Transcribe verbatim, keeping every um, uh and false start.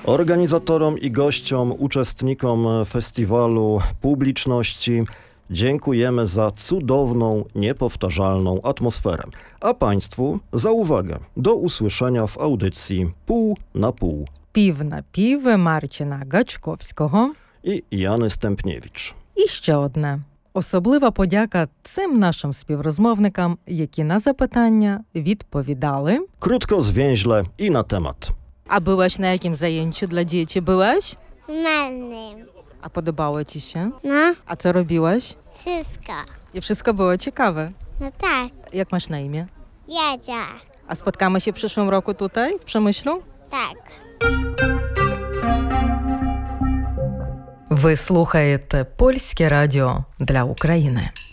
Organizatorom i gościom, uczestnikom festiwalu, publiczności dziękujemy za cudowną, niepowtarzalną atmosferę. A Państwu za uwagę. Do usłyszenia w audycji Pół na pół. Пів на пів Марчина Гачковського І Яни Стемпнєвич. І ще одне. Особлива подяка цим нашим співрозмовникам, які на запитання відповідали. Krótko, zwięźle i na temat. А byłaś na jakim zajęciu dla dzieci? Byłaś? Malnym. A podobało ci się? No, A co robiłaś? wszystko. I wszystko było ciekawe. No tak, Jak masz na imię? Jadzia. A spotkamy się w przyszłym roku tutaj, w Przemyślu? Tak. Ви слухаєте Польське радіо для України.